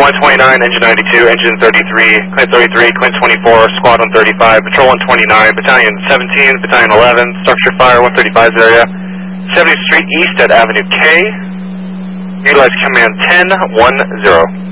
129, engine 92, engine 33, Clint 33, Clint 24, squad 135, patrol 129, battalion 17, battalion 11, structure fire 135's area, 70th Street East at Avenue K. Utilize command 10-10.